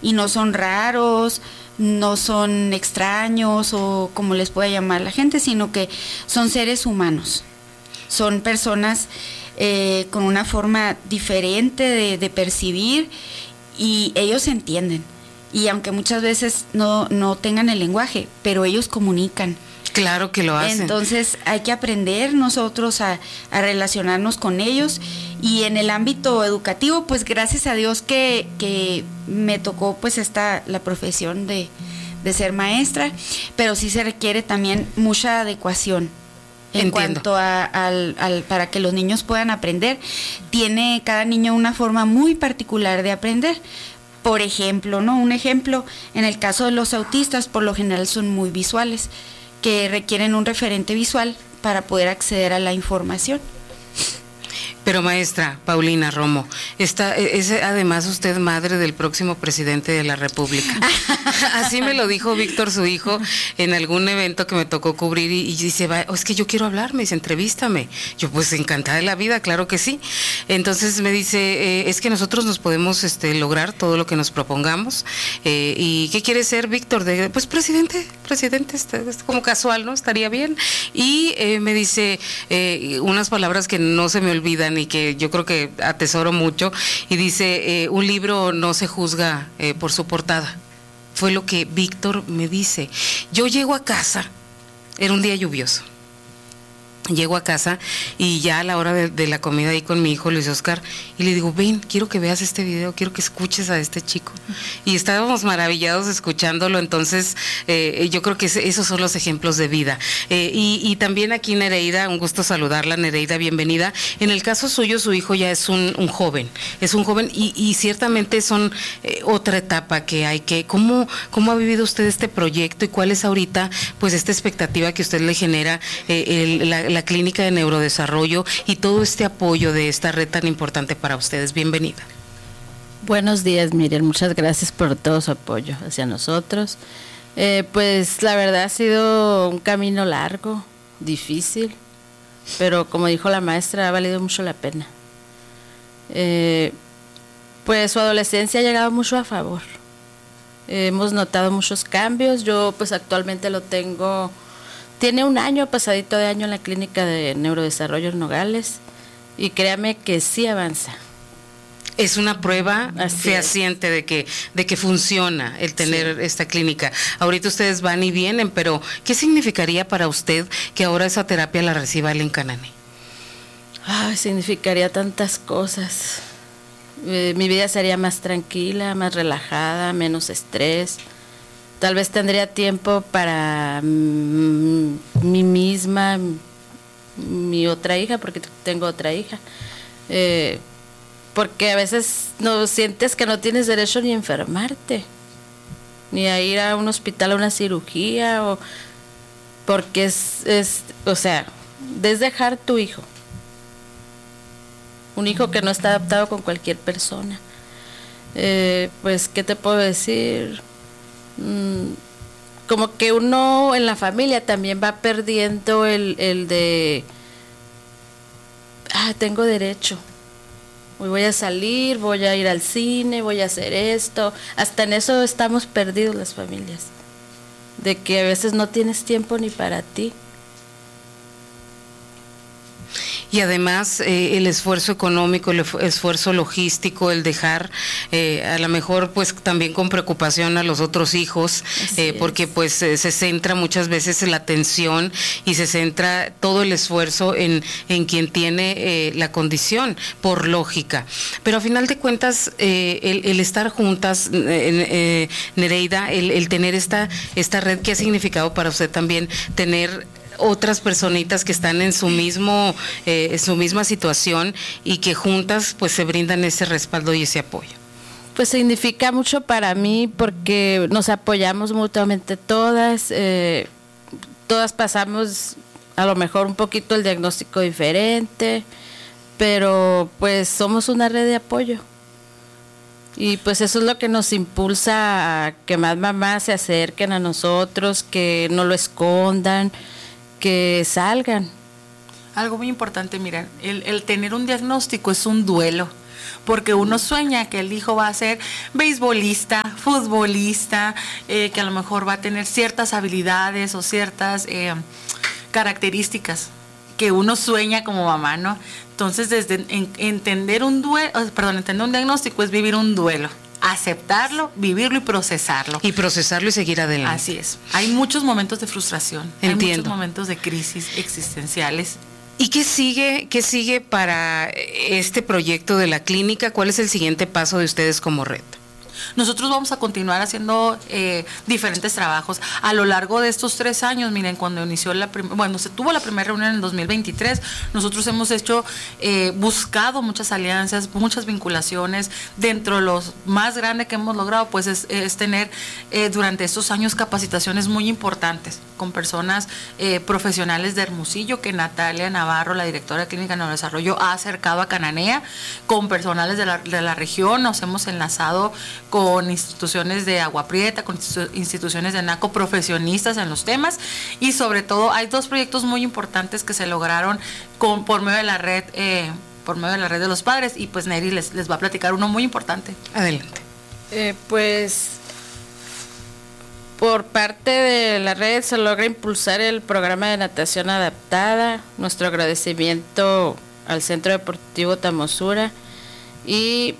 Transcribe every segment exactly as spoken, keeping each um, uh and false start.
y no son raros, no son extraños o como les pueda llamar la gente, sino que son seres humanos, son personas eh, con una forma diferente de, de percibir y ellos entienden. Y aunque muchas veces no, no tengan el lenguaje, pero ellos comunican. Claro que lo hacen. Entonces hay que aprender nosotros a, a relacionarnos con ellos. Y en el ámbito educativo, pues gracias a Dios que, que me tocó pues esta, la profesión de, de ser maestra, pero sí se requiere también mucha adecuación. En Entiendo. cuanto a, al, al, para que los niños puedan aprender, tiene cada niño una forma muy particular de aprender. Por ejemplo, ¿no? Un ejemplo, en el caso de los autistas, por lo general son muy visuales, que requieren un referente visual para poder acceder a la información. Pero maestra Paulina Romo, está, es además usted madre del próximo presidente de la República. Así me lo dijo Víctor, su hijo, en algún evento que me tocó cubrir y, y dice, va, oh, es que yo quiero hablar, me dice, entrevístame. Yo pues encantada de la vida, claro que sí. Entonces me dice, eh, es que nosotros nos podemos este, lograr todo lo que nos propongamos. Eh, ¿Y qué quiere ser Víctor? De, pues presidente, presidente, está, es como casual, ¿no? Estaría bien. Y eh, me dice eh, unas palabras que no se me olvidan y que yo creo que atesoro mucho, y dice, eh, un libro no se juzga eh, por su portada. Fue lo que Víctor me dice. Yo llego a casa, era un día lluvioso, llego a casa y ya a la hora de, de la comida ahí con mi hijo Luis Oscar, y le digo, ven, quiero que veas este video, quiero que escuches a este chico. Y estábamos maravillados escuchándolo. Entonces eh, yo creo que ese, esos son los ejemplos de vida. Eh, y, y también aquí Nereida, un gusto saludarla. Nereida, bienvenida. En el caso suyo, su hijo ya es un, un joven, es un joven y, y ciertamente son eh, otra etapa que hay que, ¿cómo, ¿cómo ha vivido usted este proyecto y cuál es ahorita pues esta expectativa que usted le genera eh, el, la, la clínica de neurodesarrollo y todo este apoyo de esta red tan importante para ustedes? Bienvenida. Buenos días, Miriam, muchas gracias por todo su apoyo hacia nosotros. Eh, pues la verdad ha sido un camino largo, difícil, pero como dijo la maestra, ha valido mucho la pena. Eh, pues su adolescencia ha llegado mucho a favor. Eh, hemos notado muchos cambios. Yo pues actualmente lo tengo, tiene un año, pasadito de año en la clínica de neurodesarrollo en Nogales, y créame que sí avanza. Es una prueba Así fehaciente es. de que de que funciona el tener Sí. esta clínica. Ahorita ustedes van y vienen, pero ¿qué significaría para usted que ahora esa terapia la reciba él en Cananea? Ay, significaría tantas cosas. Eh, mi vida sería más tranquila, más relajada, menos estrés. Tal vez tendría tiempo para mm, mí misma, mi otra hija, porque tengo otra hija. Eh, porque a veces no sientes que no tienes derecho ni a enfermarte, ni a ir a un hospital a una cirugía, o porque es, es o sea, es dejar tu hijo, un hijo que no está adaptado con cualquier persona. Eh, pues, ¿qué te puedo decir? Mm, como que uno en la familia también va perdiendo el, el de, ah, tengo derecho. Hoy voy a salir, voy a ir al cine, voy a hacer esto. Hasta en eso estamos perdidos las familias, de que a veces no tienes tiempo ni para ti. Y además eh, el esfuerzo económico, el esfuerzo logístico, el dejar eh, a lo mejor pues también con preocupación a los otros hijos, eh, porque pues eh, se centra muchas veces en la atención y se centra todo el esfuerzo en, en quien tiene eh, la condición, por lógica. Pero a final de cuentas eh, el, el estar juntas, eh, eh, Nereida, el, el tener esta, esta red, ¿qué ha significado para usted también tener otras personitas que están en su mismo eh, en su misma situación y que juntas pues se brindan ese respaldo y ese apoyo? Pues significa mucho para mí porque nos apoyamos mutuamente todas, eh, todas pasamos a lo mejor un poquito el diagnóstico diferente, pero pues somos una red de apoyo. Y pues eso es lo que nos impulsa a que más mamás se acerquen a nosotros, que no lo escondan, que salgan. Algo muy importante, mira, el, el tener un diagnóstico es un duelo. porque uno sueña que el hijo va a ser beisbolista, futbolista, eh, que a lo mejor va a tener ciertas habilidades o ciertas eh, características que uno sueña como mamá, ¿no? Entonces, desde en, entender un duelo, perdón, entender un diagnóstico es vivir un duelo. Aceptarlo, vivirlo y procesarlo. Y procesarlo y seguir adelante. Así es. Hay muchos momentos de frustración. Entiendo. Hay muchos momentos de crisis existenciales. ¿Y qué sigue, qué sigue para este proyecto de la clínica? ¿Cuál es el siguiente paso de ustedes como red? Nosotros vamos a continuar haciendo eh, diferentes trabajos a lo largo de estos tres años. Miren, cuando inició la prim- bueno, se tuvo la primera reunión en el dos mil veintitrés, nosotros hemos hecho, eh, buscado muchas alianzas, muchas vinculaciones. Dentro de los más grandes que hemos logrado, pues es, es tener eh, durante estos años capacitaciones muy importantes con personas eh, profesionales de Hermosillo, que Natalia Navarro, la directora de Clínica Neurodesarrollo, ha acercado a Cananea, con personales de la, de la región. Nos hemos enlazado con instituciones de Agua Prieta, con instituciones de NACO, profesionistas en los temas, y sobre todo hay dos proyectos muy importantes que se lograron con, por medio de la red, eh, por medio de la red de los padres, y pues Neri les, les va a platicar uno muy importante. Adelante. Eh, pues por parte de la red se logra impulsar el programa de natación adaptada. Nuestro agradecimiento al Centro Deportivo Tamosura y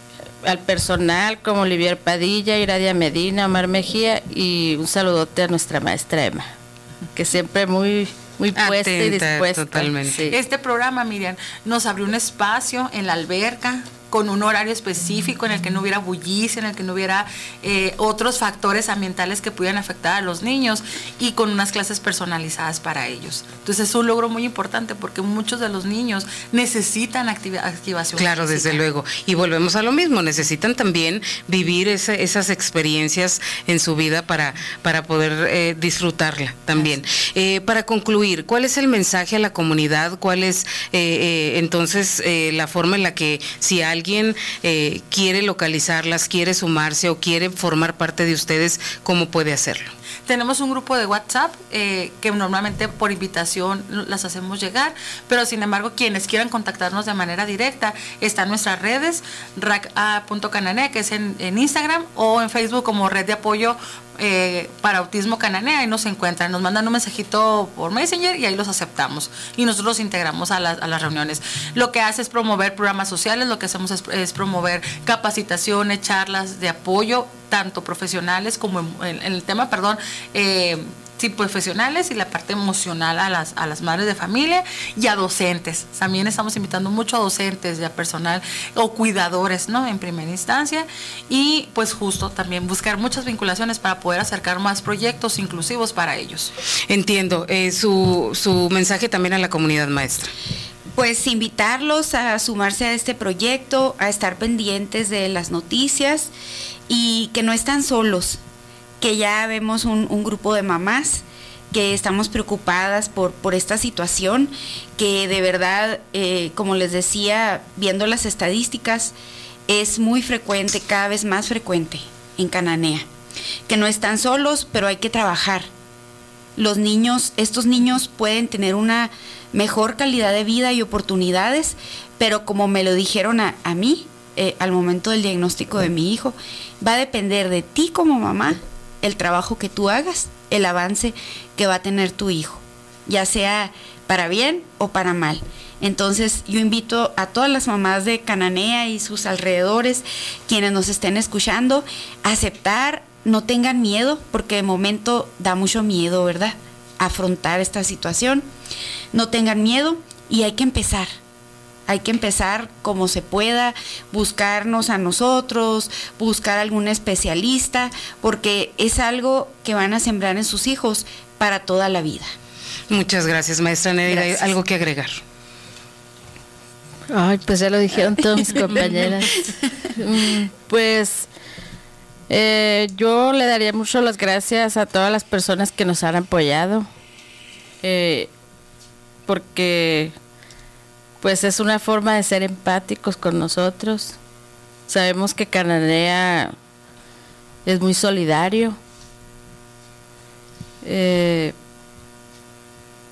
al personal como Olivier Padilla, Iradia Medina, Omar Mejía, y un saludote a nuestra maestra Emma, que siempre muy muy puesta y dispuesta. Totalmente. Sí. Este programa, Miriam, nos abrió un espacio en la alberca con un horario específico en el que no hubiera bullicio, en el que no hubiera eh, otros factores ambientales que pudieran afectar a los niños, y con unas clases personalizadas para ellos. Entonces es un logro muy importante porque muchos de los niños necesitan activa- activación. Claro, física. desde luego. Y volvemos a lo mismo, necesitan también vivir esa, esas experiencias en su vida para, para poder eh, disfrutarla también. Eh, para concluir, ¿cuál es el mensaje a la comunidad? ¿Cuál es eh, eh, entonces eh, la forma en la que, si alguien alguien eh, quiere localizarlas, quiere sumarse o quiere formar parte de ustedes, cómo puede hacerlo? Tenemos un grupo de WhatsApp eh, que normalmente por invitación las hacemos llegar, pero sin embargo quienes quieran contactarnos de manera directa, están nuestras redes, rac punto cananea, que es en, en Instagram, o en Facebook como Red de Apoyo eh, para Autismo Cananea. Ahí nos encuentran, nos mandan un mensajito por Messenger y ahí los aceptamos y nosotros los integramos a, la, a las reuniones. Lo que hace es promover programas sociales, lo que hacemos es, es promover capacitaciones, charlas de apoyo, tanto profesionales como en, en, en el tema, perdón, eh, sí, profesionales, y la parte emocional a las, a las madres de familia y a docentes. También estamos invitando mucho a docentes y a personal o cuidadores, ¿no? En primera instancia, y pues justo también buscar muchas vinculaciones para poder acercar más proyectos inclusivos para ellos. Entiendo. Eh, su, su mensaje también a la comunidad, maestra. Pues invitarlos a sumarse a este proyecto, a estar pendientes de las noticias y que no están solos, que ya vemos un, un grupo de mamás que estamos preocupadas por, por esta situación, que de verdad, eh, como les decía, viendo las estadísticas, es muy frecuente, cada vez más frecuente en Cananea, que no están solos, pero hay que trabajar. Los niños, estos niños pueden tener una mejor calidad de vida y oportunidades, pero como me lo dijeron a, a mí, eh, al momento del diagnóstico de mi hijo, va a depender de ti como mamá el trabajo que tú hagas, el avance que va a tener tu hijo, ya sea para bien o para mal. Entonces yo invito a todas las mamás de Cananea y sus alrededores, quienes nos estén escuchando, a aceptar, no tengan miedo, porque de momento da mucho miedo, ¿verdad?, afrontar esta situación. No tengan miedo y hay que empezar. Hay que empezar como se pueda, buscarnos a nosotros, buscar algún especialista, porque es algo que van a sembrar en sus hijos para toda la vida. Muchas gracias, maestra Nereida. Gracias. ¿Algo que agregar? Ay, pues ya lo dijeron todas mis compañeras. Mm, Pues eh, yo le daría mucho las gracias a todas las personas que nos han apoyado, eh, porque pues es una forma de ser empáticos con nosotros. Sabemos que Cananea es muy solidario. Eh,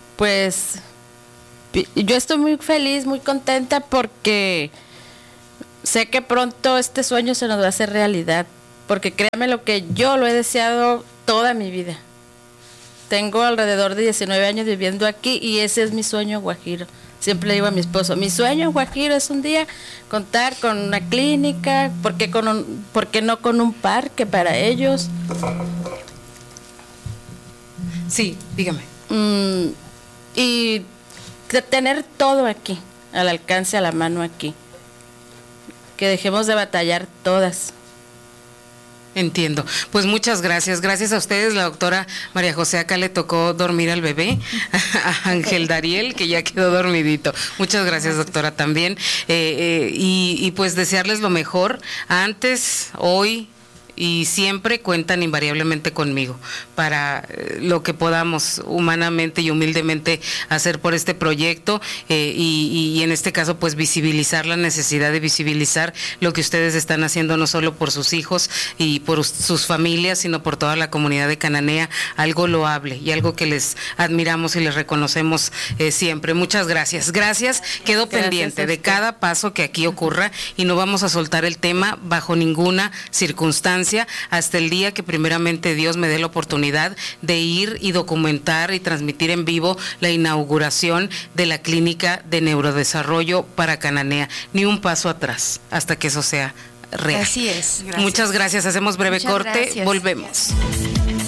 pues pi- yo estoy muy feliz, muy contenta, porque sé que pronto este sueño se nos va a hacer realidad, porque créanme lo que yo lo he deseado toda mi vida. Tengo alrededor de diecinueve años viviendo aquí y ese es mi sueño guajiro. Siempre le digo a mi esposo, mi sueño guajiro es un día contar con una clínica, ¿por qué, con un, ¿por qué no con un parque para ellos? Sí, dígame. Mm, y tener todo aquí, al alcance, a la mano aquí. Que dejemos de batallar todas. Entiendo. Pues muchas gracias. Gracias a ustedes. La doctora María José acá le tocó dormir al bebé, a Ángel Dariel, que ya quedó dormidito. Muchas gracias, doctora, también. Eh, eh, y, y pues desearles lo mejor antes, hoy y siempre cuentan invariablemente conmigo para eh, lo que podamos humanamente y humildemente hacer por este proyecto eh, y, y en este caso pues visibilizar la necesidad de visibilizar lo que ustedes están haciendo no solo por sus hijos y por sus familias, sino por toda la comunidad de Cananea, algo loable y algo que les admiramos y les reconocemos eh, siempre. Muchas gracias. Gracias. Quedo gracias pendiente de cada paso que aquí ocurra y no vamos a soltar el tema bajo ninguna circunstancia hasta el día que primeramente Dios me dé la oportunidad de ir y documentar y transmitir en vivo la inauguración de la clínica de neurodesarrollo para Cananea. Ni un paso atrás hasta que eso sea real. Así es. Gracias. Muchas gracias. Hacemos breve Muchas corte. Gracias. Volvemos.